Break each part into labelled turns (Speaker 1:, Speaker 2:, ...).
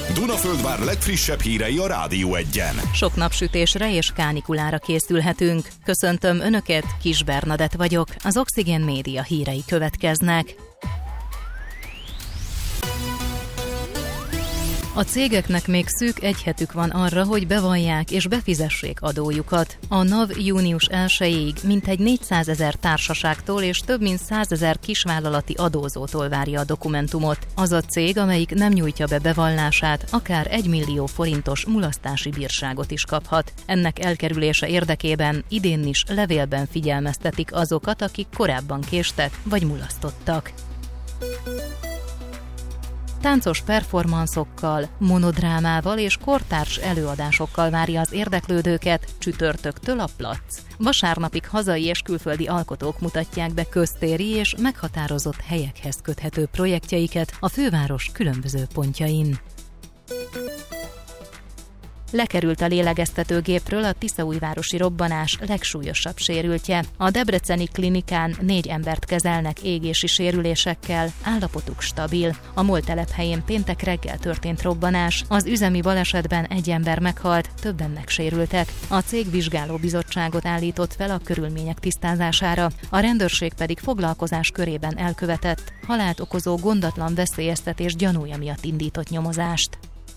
Speaker 1: Dunaföldvár legfrissebb hírei a Rádió Egyen.
Speaker 2: Sok napsütésre és kánikulára készülhetünk. Köszöntöm Önöket, Kis Bernadett vagyok. Az Oxigén Média hírei következnek. A cégeknek még szűk egy hetük van arra, hogy bevallják és befizessék adójukat. A NAV június 1-ig mintegy 400 000 társaságtól és több mint 100 000 kisvállalati adózótól várja a dokumentumot. Az a cég, amelyik nem nyújtja be bevallását, akár 1 millió forintos mulasztási bírságot is kaphat. Ennek elkerülése érdekében idén is levélben figyelmeztetik azokat, akik korábban késtek vagy mulasztottak. Táncos performanszokkal, monodrámával és kortárs előadásokkal várja az érdeklődőket csütörtöktől a Platz. Vasárnapig hazai és külföldi alkotók mutatják be köztéri és meghatározott helyekhez köthető projektjeiket a főváros különböző pontjain. Lekerült a lélegeztetőgépről a tiszaújvárosi robbanás legsúlyosabb sérültje. A debreceni klinikán 4 embert kezelnek égési sérülésekkel, állapotuk stabil. A MOL telephelyén péntek reggel történt robbanás. Az üzemi balesetben 1 ember meghalt, többen megsérültek. A cég vizsgálóbizottságot állított fel a körülmények tisztázására, a rendőrség pedig foglalkozás körében elkövetett, halált okozó gondatlan veszélyeztetés gyanúja miatt indított nyomozást.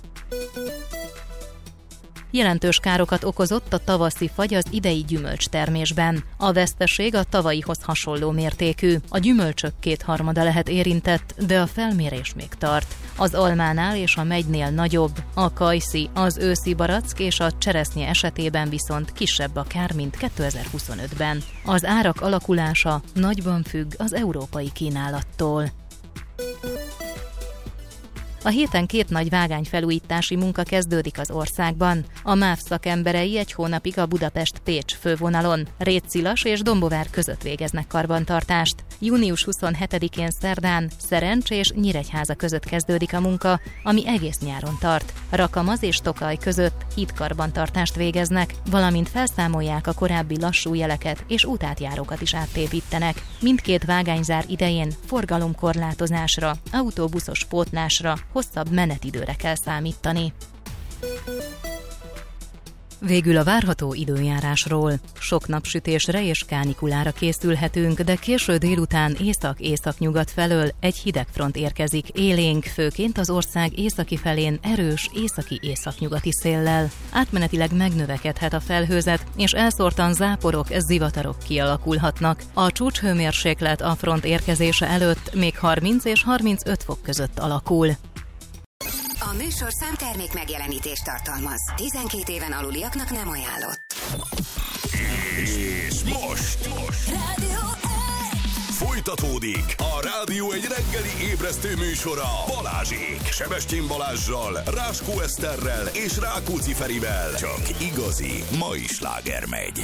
Speaker 2: Jelentős károkat okozott a tavaszi fagy az idei gyümölcstermésben. A veszteség a tavalyihoz hasonló mértékű. A gyümölcsök 2/3 lehet érintett, de a felmérés még tart. Az almánál és a megynél nagyobb, a kajszi, az őszi barack és a cseresznye esetében viszont kisebb a kár, mint 2025-ben. Az árak alakulása nagyban függ az európai kínálattól. A héten 2 nagy vágányfelújítási munka kezdődik az országban. A MÁV szakemberei 1 hónapig a Budapest-Pécs fővonalon, Rétszilas és Dombovár között végeznek karbantartást. Június 27-én szerdán Szerencs és Nyíregyháza között kezdődik a munka, ami egész nyáron tart. Rakamaz és Tokaj között hídkarbantartást végeznek, valamint felszámolják a korábbi lassú jeleket és útátjárókat is átépítenek. Mindkét vágányzár idején forgalomkorlátozásra, autóbuszos pótlásra, hosszabb menetidőre kell számítani. Végül a várható időjárásról. Sok napsütésre és kánikulára készülhetünk, de késő délután észak-északnyugat felől egy hideg front érkezik élénk, főként az ország északi felén erős északi-északnyugati széllel. Átmenetileg megnövekedhet a felhőzet, és elszórtan záporok, zivatarok kialakulhatnak. A csúcshőmérséklet a front érkezése előtt még 30 és 35 fok között alakul.
Speaker 3: A műsorszám termék megjelenítést tartalmaz. 12 éven aluliaknak nem ajánlott.
Speaker 1: És most
Speaker 3: Rádió
Speaker 1: folytatódik a Rádió egy reggeli ébresztő műsora Balázsék, Sebestyén Balázssal, Ráskó Eszterrel és Rákóczi Ferivel. Csak igazi mai sláger megy.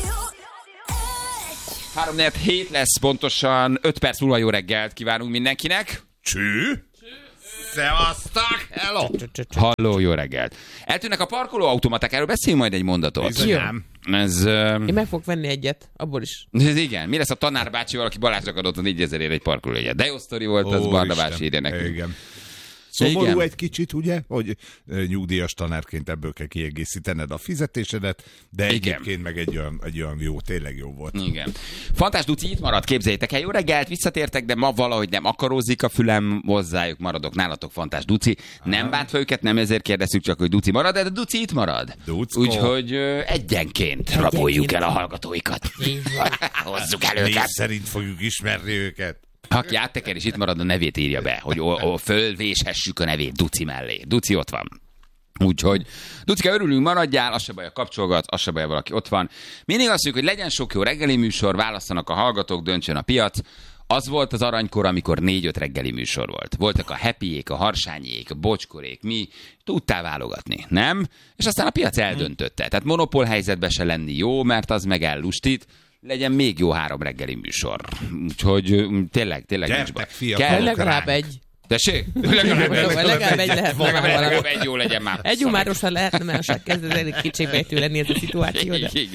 Speaker 3: Rádió
Speaker 4: 3-4-7 lesz pontosan, 5 perc múlva jó reggelt kívánunk mindenkinek.
Speaker 1: Cső?
Speaker 4: Szevasztok! Hello! Halló, jó reggelt! Eltűnnek a parkolóautomaták, erről beszéljünk majd egy mondatot.
Speaker 5: Én meg fogok venni egyet, abból is.
Speaker 4: Ez igen. Mi lesz a tanárbácsival, aki Balázsnak adott a 4000-ért egy parkolójegyet? De jó sztori volt, az Barnabás írja nekünk.
Speaker 6: Igen. Szomorú
Speaker 4: Igen.
Speaker 6: egy kicsit, ugye, hogy nyugdíjas tanárként ebből kell kiegészítened a fizetésedet, de egyébként meg egy olyan jó, tényleg jó volt.
Speaker 4: Igen. Fantás Duci itt marad, képzeljétek el, jó reggelt, visszatértek, de ma valahogy nem akarózik a fülem, hozzájuk maradok, nálatok Fantás Duci. Nem bántva őket, nem ezért kérdezzük csak, hogy Duci marad, de Duci itt marad.
Speaker 6: Ducko.
Speaker 4: Úgyhogy egyenként raboljuk el a hallgatóikat. Hozzuk el
Speaker 6: Név
Speaker 4: őket.
Speaker 6: szerint fogjuk ismerni őket.
Speaker 4: Aki átteker és itt marad, a nevét írja be, hogy fölvéshessük a nevét Duci mellé. Duci ott van. Úgyhogy, Ducika, örülünk, maradjál, az se baj, a kapcsolgat, az se baj, valaki ott van. Mindig azt mondjuk, hogy legyen sok jó reggeli műsor, válasszanak a hallgatók, döntsön a piac. Az volt az aranykor, amikor 4-5 reggeli műsor volt. Voltak a Happyék, a Harsányék, a Bocskorék, mi tudtál válogatni, nem? És aztán a piac eldöntötte. Tehát monopól helyzetben se lenni jó, mert az meg ellustít. Legyen még jó 3 reggeli műsor. Úgyhogy tényleg nincs baj.
Speaker 5: Kell legalább egy.
Speaker 4: Tessék?
Speaker 5: Legalább egy lehet.
Speaker 4: Legalább egy jó legyen már.
Speaker 5: Egy jó már most lehetne, mert most kezd elég kétségbejtő lenni ez a szituáció. De...
Speaker 4: Igen.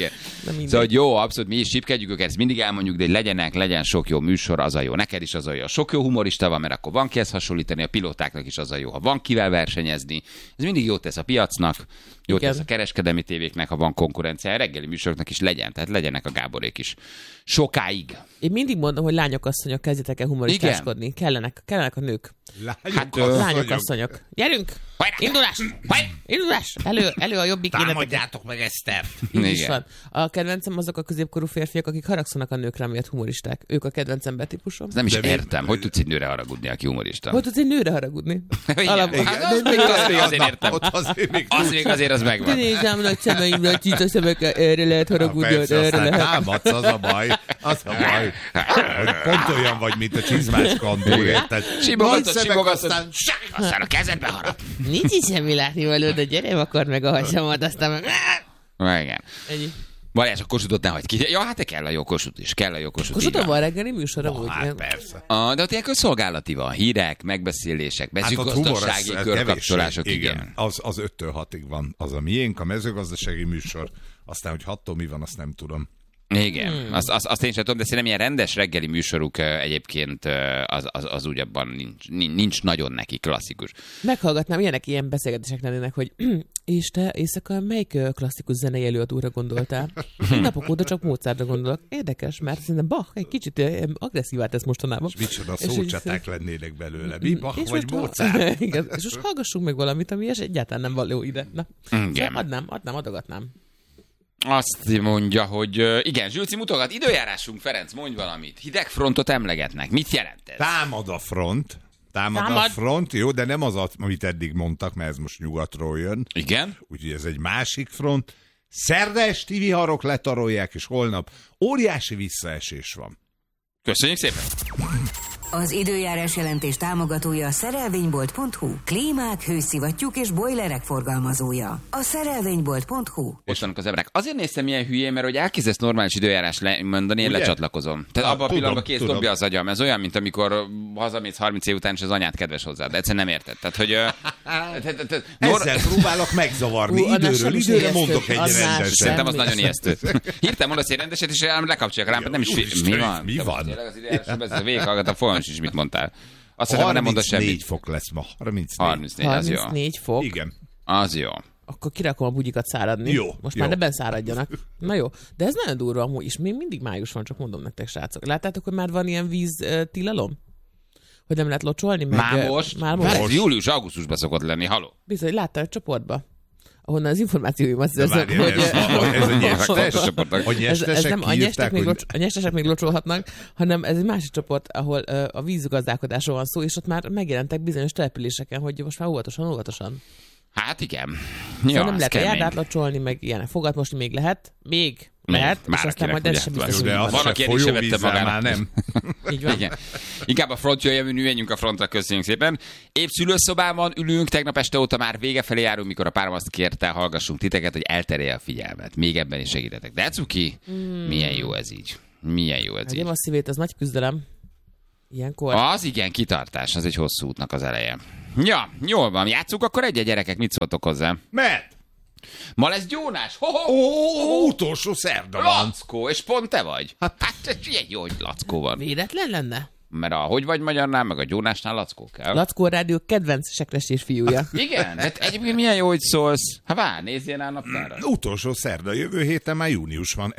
Speaker 4: Szóval, hogy jó, abszolút mi is csipkedjük őket, ezt mindig elmondjuk, de legyen sok jó műsor, az a jó. Neked is az a jó. Sok jó humorista van, mert akkor van kihez hasonlítani, a pilótáknak is az a jó, ha van kivel versenyezni. Ez mindig jót tesz a piacnak, jót tesz a kereskedelmi tévéknek, ha van konkurencia, a reggeli műsoroknak is legyen, tehát legyenek a Gáborék is. Sokáig.
Speaker 5: Én mindig mondom, hogy lányok, asszonyok, kezdjetek el humoristáskodni. Kellenek a nők. Lányok, asszonyok. Gyerünk! Indulás! Elő a jobbik énetek.
Speaker 6: Támadjátok meg Esztert!
Speaker 5: Így is van. A kedvencem azok a középkorú férfiak, akik haragszanak a nőkre, miatt humoristák. Ők a kedvencem betípusom.
Speaker 4: Nem is értem, hogy tudsz egy nőre haragudni, aki humorista.
Speaker 5: Hogy tudsz egy nőre haragudni?
Speaker 4: Azért értem. Azért az megvan.
Speaker 5: Nézem nagy szemeimre, csita szemekkel, erre lehet haragudni, erre lehet.
Speaker 6: Támadsz, az a baj, hogy pont olyan vagy, mint a csizmás kandúr, érted?
Speaker 4: Simogatod, aztán a kezedbe harap.
Speaker 5: Nincs is semmi látnivaló, de gyere, akar meg a hasamat, aztán meg...
Speaker 4: Igen.
Speaker 5: Ennyi.
Speaker 4: Balázs, a Kossuthot ne hagyd ki. Ja, hát kell a jó Kossuth is.
Speaker 5: Kossuthon van reggeli műsor, amúgy.
Speaker 6: Hát persze.
Speaker 4: De ott ilyen közszolgálati van. Hírek, megbeszélések, mezőgazdasági körkapcsolások. Igen.
Speaker 6: Az 5-től 6-ig van. Az a miénk, a mezőgazdasági műsor. Aztán, hogy 6-tól mi van, azt nem tudom.
Speaker 4: Igen, azt én sem tudom, de szerintem ilyen rendes reggeli műsoruk egyébként az úgy abban nincs nagyon neki klasszikus.
Speaker 5: Meghallgatnám, ilyen beszélgetések lennének, hogy és te éjszaka melyik klasszikus zenei előadóra gondoltál? Napok óta csak Mozartra gondolok. Érdekes, mert szerintem Bach egy kicsit agresszívá tesz mostanában.
Speaker 6: És micsoda szócsaták lennének belőle. Mi Bach vagy Mozart?
Speaker 5: Igen, és most hallgassunk meg valamit, ami egyáltalán nem való ide. Na. Szóval adogatnám.
Speaker 4: Azt mondja, hogy igen, Zsülci mutogat, időjárásunk, Ferenc, mondj valamit. Hidegfrontot emlegetnek. Mit jelent ez?
Speaker 6: Támad a front, jó, de nem az, amit eddig mondtak, mert ez most nyugatról jön.
Speaker 4: Igen.
Speaker 6: Úgyhogy ez egy másik front. Szerda esti viharok letarolják, és holnap óriási visszaesés van.
Speaker 4: Köszönjük szépen!
Speaker 3: Az időjárás jelentés támogatója a szerelvénybolt.hu. Klímák, hőszivattyúk és bojlerek forgalmazója. A szerelvénybolt.hu.
Speaker 4: Ott vannak az emberek. Azért néztem ilyen hülyén, mert hogy elkezdesz normális időjárás mondani, én lecsatlakozom. Tehát abban a pillanatban kész dobja az agyam. Ez olyan, mint amikor hazamész 30 év után, és az anyád kedves hozzád. De egyszerűen nem érted. Tehát, hogy...
Speaker 6: Ezzel próbálok megzavarni. Időről időre mondok egy rendeset.
Speaker 4: Szerintem az nagyon ijesztő. Hirtelen mondasz egy rendeset, és lekapcsolják rám, nem is
Speaker 6: mi van?
Speaker 4: Ez végighallgat a folyam is, mit mondtál. Azt hiszem, nem mondod semmit.
Speaker 6: 34 fok lesz ma. 34.
Speaker 5: 34 fok.
Speaker 6: Igen.
Speaker 4: Az jó.
Speaker 5: Akkor kirakom a bugyikat száradni.
Speaker 6: Jó.
Speaker 5: Most már ebben száradjanak. Na jó. De ez nagyon durva amúgy is. Még mindig május van, csak mondom nektek, srácok. Láttátok, hogy már van ilyen víztilalom? Hogy nem lehet locsolni?
Speaker 4: Már most? Július-augusztusban szokott lenni, haló.
Speaker 5: Bizony, láttál a csoportba? Ahonnan az információimat szerzett, hogy...
Speaker 6: Ez a nyestes?
Speaker 5: Ez nem a nyestesek még locsolhatnak, hanem ez egy másik csoport, ahol a vízgazdálkodásról van szó, és ott már megjelentek bizonyos településeken, hogy most már óvatosan.
Speaker 4: Hát igen.
Speaker 5: Szóval nem lehet a járdát locsolni, meg ilyenek. Fogatmosni még lehet. Lehet, és aztán majd ez sem biztos, hogy
Speaker 4: van, aki el is vette magának.
Speaker 6: Nem.
Speaker 5: Így van.
Speaker 4: Igen. Inkább a front jöjjön, menjünk a frontra, köszönjük szépen. Épp szülőszobában ülünk, tegnap este óta már vége felé járunk, mikor a párom azt kérte, hallgassunk titeket, hogy elterelje a figyelmet. Még ebben is segítetek. De cuki, milyen jó ez így. Milyen jó ez így.
Speaker 5: A szívét, az nagy küzdelem. Ilyenkor.
Speaker 4: Az igen, kitartás, az egy hosszú útnak az eleje. Ja, jól van, játsszuk akkor egy gyerekek, mit szóltok hozzá?
Speaker 6: Mert?
Speaker 4: Ma lesz gyónás?
Speaker 6: Utolsó szerda van.
Speaker 4: Lackó, és pont te vagy. Hát ilyen jó, hogy Lackó van.
Speaker 5: Véletlen lenne?
Speaker 4: Mert ahogy vagy magyarnál, meg a gyónásnál Lackó kell.
Speaker 5: Lackó rádió kedvenc sekresés fiúja.
Speaker 4: Igen, hát egyébként milyen jó, hogy szólsz. Nézzél el naptára.
Speaker 6: Utolsó szerda, jövő héten már június van.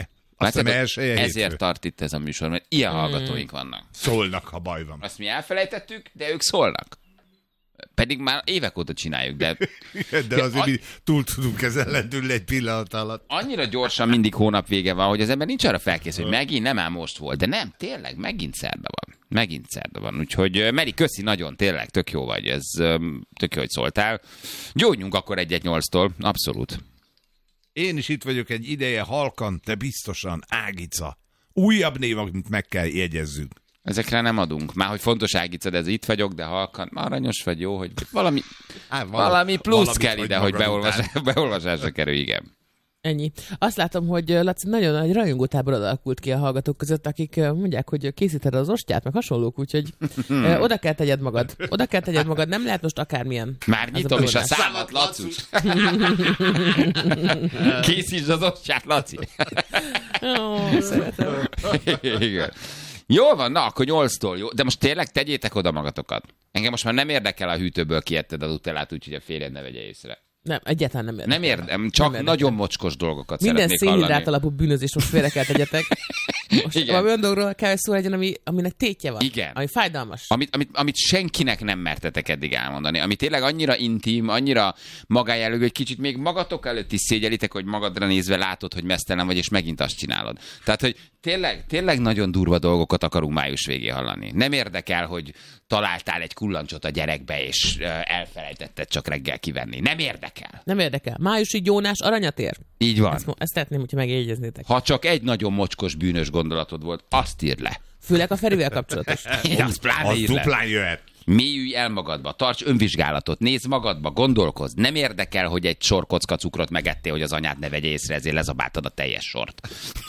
Speaker 4: Ezért tart itt ez a műsor, mert ilyen hallgatóink vannak.
Speaker 6: Szólnak, ha baj van.
Speaker 4: Azt mi elfelejtettük, de ők szólnak. Pedig már évek óta csináljuk, de...
Speaker 6: de azért mi túl tudunk ezen lendülni egy pillanat alatt.
Speaker 4: Annyira gyorsan mindig hónap vége van, hogy az ember nincs arra felkészül, hogy megint nem áll most volt. De nem, tényleg, megint szerda van. Úgyhogy Meri, köszi nagyon, tényleg, tök jó vagy. Ez tök jó, hogy szóltál. Gyógyjunk akkor 1-8-tól, abszolút.
Speaker 6: Én is itt vagyok egy ideje, halkan, de biztosan, Ágica. Újabb név, amit meg kell jegyezzünk.
Speaker 4: Ezekre nem adunk. Már hogy fontos Ágica, de ez itt vagyok, de halkan. Aranyos vagy, jó, hogy valami plusz kell ide, hogy beolvasásra kerül, igen.
Speaker 5: Ennyi. Azt látom, hogy Laci nagyon nagy rajongótábor alakult ki a hallgatók között, akik mondják, hogy készíted az ostját, meg hasonlók, úgyhogy oda kell tegyed magad. Nem lehet most akármilyen.
Speaker 4: Már nyitom is a számat, Lacus. Készítsd az ostját, Laci.
Speaker 5: Szeretem.
Speaker 4: Igen. Jól van, na, akkor 8-tól jó. De most tényleg tegyétek oda magatokat. Engem most már nem érdekel a hűtőből kietted a nutellát, úgyhogy a férjed ne vegye észre.
Speaker 5: Nem, egyáltalán nem érdekel.
Speaker 4: Nem érdem, csak nem nagyon mocskos dolgokat
Speaker 5: minden
Speaker 4: szeretnék hallani.
Speaker 5: Minden szénhidrát alapú bűnözést most félre kell tegyetek. Most valami olyan dologról kell, hogy szó legyen, aminek tétje van.
Speaker 4: Igen.
Speaker 5: Ami fájdalmas.
Speaker 4: Amit senkinek nem mertetek eddig elmondani. Ami tényleg annyira intim, annyira magájellegű, hogy kicsit még magatok előtt is szégyelitek, hogy magadra nézve látod, hogy meztelen vagy, és megint azt csinálod. Tehát, hogy tényleg nagyon durva dolgokat akarunk május végén hallani. Nem érdekel, hogy találtál egy kullancsot a gyerekbe, és elfelejtetted csak reggel kivenni. Nem érdekel.
Speaker 5: Nem érdekel. Májusi gyónás aranyat ér.
Speaker 4: Így van.
Speaker 5: Ezt szeretném, hogyha megjegyeznétek.
Speaker 4: Ha csak egy nagyon mocskos bűnös gondolatod volt, azt írd le.
Speaker 5: Főleg a Ferivel kapcsolatos.
Speaker 4: Az pláne
Speaker 6: Az
Speaker 4: írd le.
Speaker 6: duplán jöhet.
Speaker 4: Mélyülj el magadba, tarts önvizsgálatot, nézd magadba, gondolkozz. Nem érdekel, hogy egy sor kocka cukrot megettél, hogy az anyád ne vegye észre, ezért lezabáltad a teljes sort.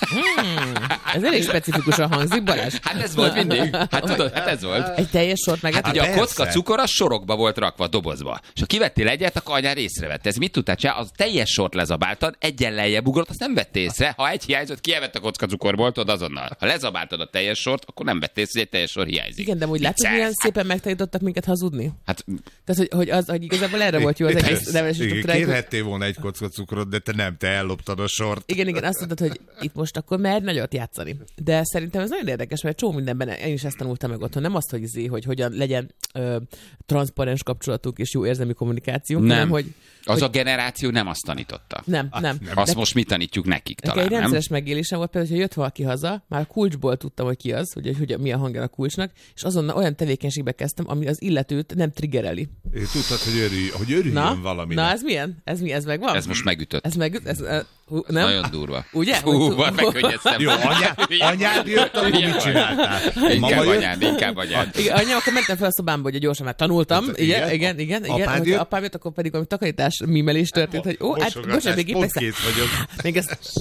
Speaker 5: Ez elég specifikusan hangzik, Balázs.
Speaker 4: Hát ez volt mindig. Hát tudod, ez volt.
Speaker 5: Egy teljes sort meg.
Speaker 4: Hát ugye a
Speaker 6: persze.
Speaker 4: kocka cukor a sorokba volt rakva a dobozba. És ha kivettél egyet, akkor anyád észrevette. Ez mit tudtál csinálni? Az teljes sort lezabáltad, egyen lejjebb ugrott, azt nem vettél észre. Ha egy hiányzott, kievett a kocka cukorból, tudod azonnal. Ha lezabáltad a teljes sort, akkor nem vettél észre, hogy egy teljes sor hiányzik.
Speaker 5: Igen, de úgy látod, milyen szépen megtanítottak minket hazudni?
Speaker 4: Hát
Speaker 5: Tehát, hogy igazából erre volt jó az egész nevelési
Speaker 6: Igen,
Speaker 5: struktúrájuk.
Speaker 6: kérhettél volna egy kocka cukrot, de te nem, te elloptad a sort.
Speaker 5: Igen, azt mondtad, hogy itt most akkor merj nagyot játszani. De szerintem ez nagyon érdekes, mert csomó mindenben én is ezt tanultam meg otthon. Nem azt, hogy hogyan legyen transzparens kapcsolatunk és jó érzelmi kommunikáció, hanem hogy
Speaker 4: az a generáció nem azt tanította.
Speaker 5: nem.
Speaker 4: Azt most mi tanítjuk nekik
Speaker 5: Nekem
Speaker 4: talán,
Speaker 5: egy
Speaker 4: nem?
Speaker 5: rendszeres megélésem volt, például, hogy jött valaki haza, már a kulcsból tudtam, hogy ki az, hogy mi a hangja a kulcsnak, és azonnal olyan tevékenységbe kezdtem, ami az illetőt nem triggereli.
Speaker 6: Tudtad, hogy örüljön valaminek.
Speaker 5: Na, ez milyen? Ez megvan?
Speaker 4: Ez most megütött.
Speaker 5: Ez megüt? Nem?
Speaker 4: Nagyon durva.
Speaker 5: Ugye?
Speaker 4: Megkönnyeztem.
Speaker 6: Jó, anyád jött, akkor mit csináltál?
Speaker 4: Inkább anyád.
Speaker 5: Igen, anyám, akkor mentem fel a szobámba, hogy gyorsan már tanultam. Igen.
Speaker 6: Apád jött?
Speaker 5: Apám jött, akkor pedig valami takarítás mimelés történt, hogy bocsánat, még épp még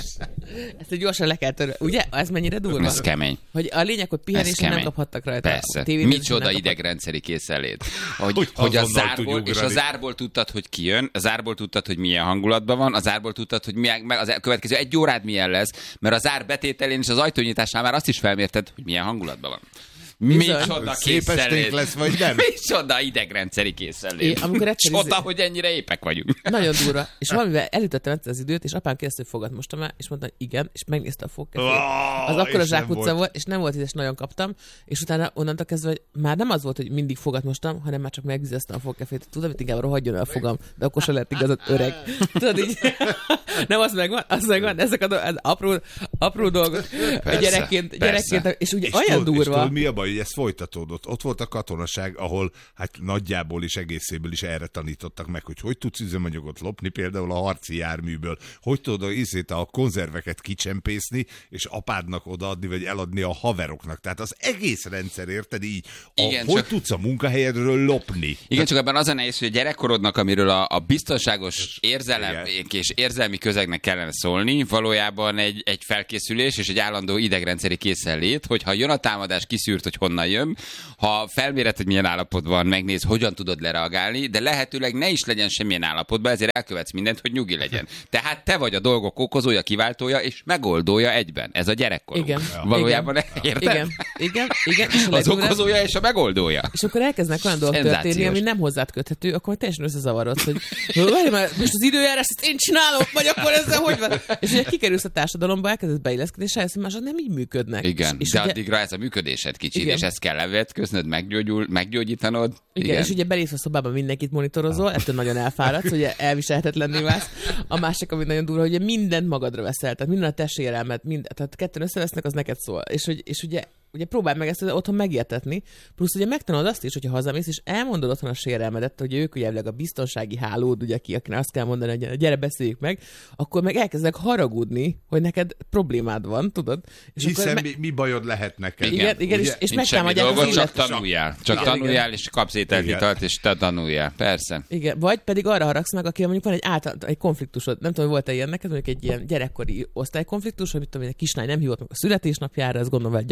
Speaker 5: ezt gyorsan le kell törni. Ugye? Ez mennyire durva?
Speaker 4: Ez kemény.
Speaker 5: Hogy a lényeg, hogy pihenésre nem kaphattak rajta.
Speaker 4: Persze. Micsoda idegrendszeri készenlét. Hogy a zárból, és a zárból tudtad, hogy ki jön, a zárból tudtad, hogy milyen hangulatban van, a zárból tudtad, hogy meg az következő egy órád milyen lesz, mert a zár betételén és az ajtónyitásnál már azt is felmérted, hogy milyen hangulatban van. Micsoda készenlét.
Speaker 6: lesz, vagy nem?
Speaker 4: Micsoda idegrendszeri készenlét. Csoda, hogy ennyire épek vagyunk.
Speaker 5: Nagyon durva. És valamivel elütöttem az időt, és apám kérdezte, hogy fogad most már, és mondta, hogy igen, és megnézte a fogkefét. Az akkor a zsákutca volt, és nem volt, és nagyon kaptam, és utána onnantól kezdve, hogy már nem az volt, hogy mindig fogat mostam, hanem már csak megvizeztem a fogkefét. Tudod, hogy inkább rohadjon el a fogam, de akkor se lett igazad öreg. Tudod így? Nem, az megvan, ezek az apró dolgok. Gyerekként, és ugye olyan durva.
Speaker 6: Mi a baj, hogy ez folytatódott. Ott volt a katonaság, ahol hát nagyjából is egészéből is erre tanítottak meg, hogy tudsz üzemanyagot lopni, például a harci járműből, hogy tudod a konzerveket kicsempészni, és apádnak odaadni, vagy eladni a haveroknak. Tehát az egész rendszer, érted így? Hogy tudsz a munkahelyedről lopni?
Speaker 4: Igen, csak ebben az a nehéz, hogy a gyerekkorodnak, amiről a biztonságos érzelem és érzelmi közegnek kellene szólni, valójában egy felkészülés és egy állandó idegrendszeri készenlét, hogyha jön a támadás, kiszűrt, hogy honnan jön, ha felméred, hogy milyen állapotban van, megnéz, hogyan tudod lereagálni, de lehetőleg ne is legyen semmilyen állapotban, ezért elkövetsz mindent, hogy nyugi legyen. Tehát te vagy a dolgok okozója, kiváltója és megoldója egyben. Ez a gyerekkorunk.
Speaker 5: Igen.
Speaker 4: Valójában érted?
Speaker 5: Igen.
Speaker 4: Az okozója és a megoldója.
Speaker 5: És akkor elkezdnek olyan dolgok történni, ami nem hozzád köthető, akkor teljesen összezavarodsz, hogy most az időjárás, ezt én csinálom, vagy akkor ezzel hogy van? És ugye kikerülsz a társadalomba, elkezdesz beilleszkedni, és rájössz, hogy mások nem így működnek.
Speaker 4: Igen,
Speaker 5: és
Speaker 4: de
Speaker 5: ugye...
Speaker 4: addigra ez a működésed kicsit,
Speaker 5: igen.
Speaker 4: És ezt kell levetköznöd, meggyógyítanod.
Speaker 5: Igen, és ugye belépsz a szobába, mindenkit monitorozol, ettől nagyon elfáradsz, ugye elviselhetetlenné válsz. A másik, ami nagyon durva, hogy mindent magadra veszel, tehát minden a te sérelmet, tehát ketten összevesznek, az neked szól. És ugye próbálj meg ezt otthon megértetni, plusz ugye megtanulod azt is, hogyha hazamész, és elmondod otthon a sérelmedet, hogy ők ugye a biztonsági hálód, ugye akinek azt kell mondani, hogy gyere, beszéljük meg, akkor meg elkezdek haragudni, hogy neked problémád van, tudod? És
Speaker 6: hiszen mi bajod lehet neked.
Speaker 5: Igen, és megtámadják az
Speaker 4: illetőt. Csak tanuljál. Csak tanuljál, és kapsz ételvitalt, és te tanuljál. Persze.
Speaker 5: Igen, vagy pedig arra haragsz meg, aki mondjuk van egy konfliktusod. Nem tudom, hogy volt-e ilyen neked, mondjuk egy ilyen gyerekkori osztálykonfliktus, hogy mit tudom, egy kislány nem hívott meg a születésnapjára, ez gondolom, hogy gyakran előfordul.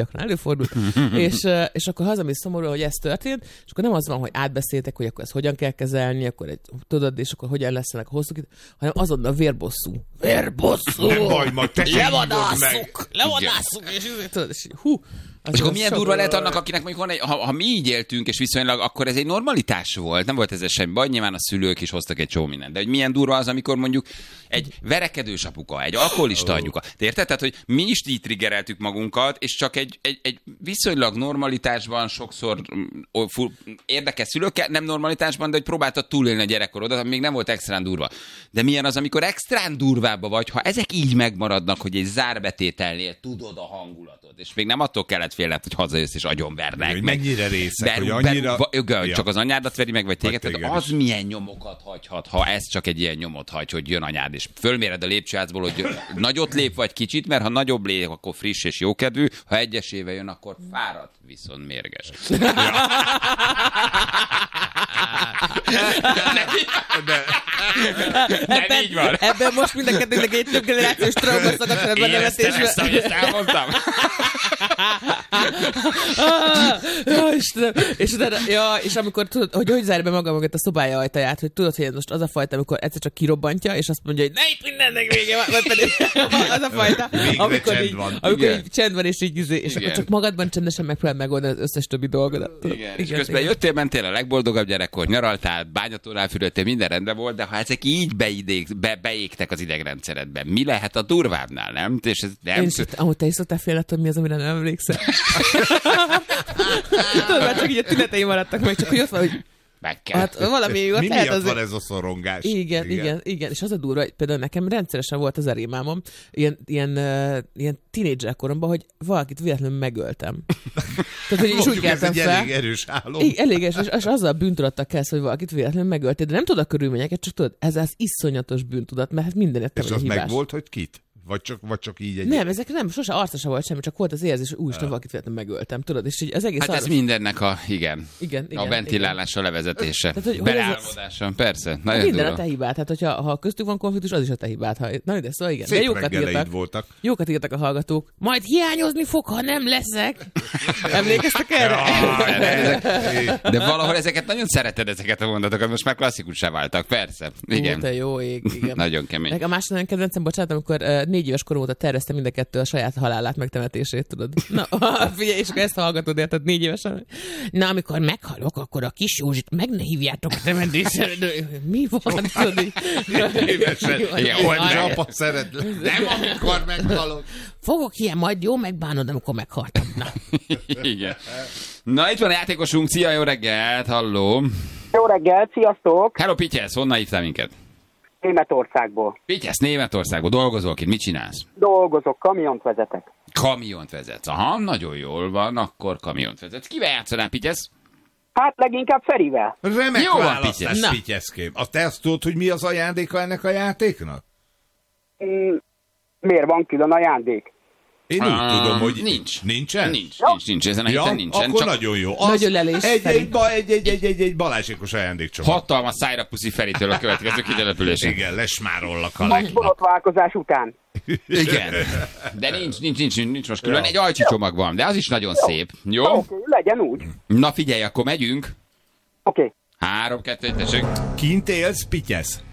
Speaker 5: előfordult. És akkor hazamész szomorú, hogy ez történt, és akkor nem az van, hogy átbeszéltek, hogy akkor ezt hogyan kell kezelni, akkor tudod, és akkor hogyan leszenek a hosszú, hanem azonnal vérbosszú. Vérbosszú!
Speaker 6: Nem baj, majd te
Speaker 5: Levadásszuk! És hú!
Speaker 4: És akkor milyen durva lehet annak, akinek mondjuk van egy, ha mi így éltünk, és viszonylag, akkor ez egy normalitás volt, nem volt ez semmi baj, nyilván a szülők is hoztak egy csomó mindent. De hogy milyen durva az, amikor mondjuk egy verekedős apuka, egy alkoholista anyuka. De érted? Tehát, hogy mi is így triggereltük magunkat, és csak egy viszonylag normalitásban sokszor érdekes szülőkkel, nem normalitásban, de hogy próbáltad túlélni a gyerekkorodat, ami még nem volt extrán durva. De milyen az, amikor extrán durvába vagy, ha ezek így megmaradnak, hogy egy zárbetételnél tudod a hangulatot, és még nem attól kellett félned, hogy hazajössz és agyonvernek.
Speaker 6: Hogy mennyire részek, hogy annyira...
Speaker 4: Csak az anyádat veri meg, vagy téged. Tehát az milyen nyomokat hagyhat, ha ez csak egy ilyen nyomot hagy, hogy jön anyád, és fölméred a lépcsőházból, hogy nagyot lép vagy kicsit, mert ha nagyobb lép, akkor friss és jókedvű, ha egyesével jön, akkor fáradt, viszont mérges. Nem így van.
Speaker 5: Ebben most mind a kettőnek egy több generációs trauma szakadt a nevetésben.
Speaker 4: Ezt, hogy ezt elmondtam.
Speaker 5: És amikor tudod, hogy zárja be maga mögött a szobája ajtaját, hogy tudod, hogy most az a fajta, amikor egyszer csak kirobbantja, és azt mondja, hogy ne itt mindennek vége van, vagy pedig az a fajta, amikor így csend van, és így és akkor csak magadban csendesen megpróbál megoldani az összes többi dolgodat.
Speaker 4: Igen. És közben jöttél, mentél a legboldogabb gyerekkor, nyaraltál, bányatórál fürödtél, minden rendben volt, de ha ezek így beégtek az idegrendszeredben, mi lehet a durvábbnál, nem? És ez nem...
Speaker 5: Amúgy te is szoktál félni, hogy mi az, amire nem emlékszel. Tudod, már csak így a tünetei maradtak meg, csak hogy ott van, hogy hát valami ott
Speaker 6: mi
Speaker 5: lehet
Speaker 6: miatt
Speaker 5: azért...
Speaker 6: van ez a szorongás?
Speaker 5: Igen. És az a durva, hogy például nekem rendszeresen volt az a rémálmom, ilyen tínédzser koromban, hogy valakit véletlenül megöltem. Tehát, hogy is úgy keltem fel.
Speaker 6: Elég erős álom.
Speaker 5: Elég erős, és azzal bűntudattal kezd, hogy valakit véletlenül megöltél. De nem tudod a körülményeket, csak tudod, ez az iszonyatos bűntudat, mert mindenért te vagy a hibás.
Speaker 6: És az meg volt, hogy kit? Vagy csak így egy...
Speaker 5: Nem, ezek nem, sose arca sem volt semmi, csak volt az érzés, hogy úristen, valakit véletlenül megöltem, tudod? És így az egész
Speaker 4: hát ez mindennek a ventilálása, levezetése. Beleálmodása, persze. Nagyon
Speaker 5: minden
Speaker 4: durva.
Speaker 5: a te hibád. Tehát, hogyha köztük van konfliktus, az is a te hibád. Na, de szóval igen.
Speaker 6: Szép
Speaker 5: de jókat írtak a hallgatók. Majd hiányozni fog, ha nem leszek. Emlékeztek erre?
Speaker 4: De valahol ezeket nagyon szereted, ezeket a mondatokat, most már klasszikussá váltak, persze. Igen.
Speaker 5: Te jó ég, igen.
Speaker 4: Nagyon kemény.
Speaker 5: Meg a másik nagyon kedvencem, bocsánat, amikor 4 éves korom óta tervezte mind a kettő a saját halálát, megtemetését, tudod. Na, figyelj, és akkor ezt hallgatod, érted 4 évesen. Na, amikor meghalok, akkor a kis Józsit meg ne hívjátok a temetésre. Mi van, tudod?
Speaker 6: Évesen. Igen, apa szeret. Nem, amikor meghalok.
Speaker 5: Fogok ilyen, majd jó megbánod, amikor meghaltam. Na.
Speaker 4: Igen. Na, itt van a játékosunk. Szia, jó reggelt, halló.
Speaker 7: Jó reggelt, sziasztok.
Speaker 4: Hello, Pityesz, honnan hívtál minket?
Speaker 7: Németországból.
Speaker 4: Pityesz, Németországból. Dolgozol kint, mit csinálsz?
Speaker 7: Dolgozok, kamiont vezetek.
Speaker 4: Kamiont vezetsz. Aha, nagyon jól van, akkor kamiont vezetsz. Kivel játszanál, Pityesz?
Speaker 7: Hát leginkább Ferivel.
Speaker 6: Remek
Speaker 4: jó
Speaker 6: választás, Pityeszkém. Te azt tudod, hogy mi az ajándéka ennek a játéknak?
Speaker 7: Miért van külön ajándék?
Speaker 6: Én úgy tudom, hogy
Speaker 4: nincs.
Speaker 6: Nincsen?
Speaker 4: Nincs. Ezen a héten nincsen.
Speaker 6: Akkor nagyon jó.
Speaker 5: Nagyon lelés,
Speaker 6: Egy Balázsékos ajándékcsomag.
Speaker 4: Hatalmas szájra puszi Feritől a következő kitelepülésen.
Speaker 6: Igen, lesmárollak a
Speaker 7: Nagy borotválkozás után.
Speaker 4: Igen. De nincs most külön. Egy ajcsi csomag van, de az is nagyon szép. Jó?
Speaker 7: Oké, legyen úgy.
Speaker 4: Na figyelj, akkor megyünk.
Speaker 7: Oké.
Speaker 4: 3, 2, 1, tessék.
Speaker 6: Kint élsz, Pityesz?